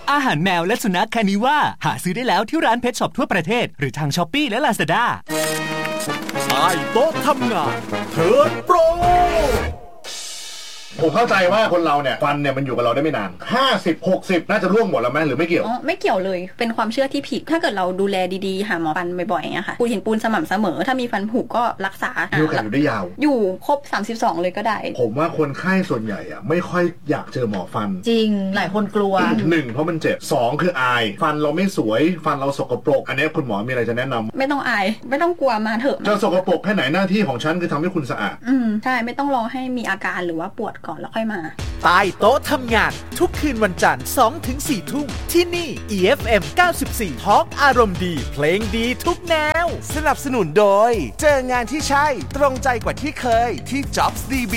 อาหารแมวและสุนัขคานิว่าหาซื้อได้แล้วที่ร้านเพชช็อปทั่วประเทศหรือทาง Shopee และ Lazada ใต้โต๊ะทำงานเทิร์นโปรผมเข้าใจว่าคนเราเนี่ยฟันเนี่ยมันอยู่กับเราได้ไม่นาน50-60น่าจะร่วงหมดแล้วไหมหรือไม่เกี่ยวไม่เกี่ยวเลยเป็นความเชื่อที่ผิดถ้าเกิดเราดูแลดีๆหาหมอฟันบ่อยๆอย่างเงี้ยค่ะปูนหินปูนสม่ำเสมอถ้ามีฟันผุก็รักษาอยู่แข็งอยู่ได้ยาวอยู่ครบ32เลยก็ได้ผมว่าคนไข้ส่วนใหญ่อะไม่ค่อยอยากเจอหมอฟันจริงหลายคนกลัว 1เพราะมันเจ็บ2คืออายฟันเราไม่สวยฟันเราสกปรกอันนี้คุณหมอมีอะไรจะแนะนำไม่ต้องอายไม่ต้องกลัวมาเถอะจะสกปรกแค่ไหนหน้าที่ของฉันคือทำให้คุณสะอาดใช่ไม่ต้องรอให้มีอาการหรือว่าปวดก่อนแล้วค่อยมาใต้โต๊ะทำงานทุกคืนวันจันทร์ 2-4 ทุ่มที่นี่ EFM 94 Talk อารมณ์ดีเพลงดีทุกแนวสนับสนุนโดยเจองานที่ใช่ตรงใจกว่าที่เคยที่ Jobs DB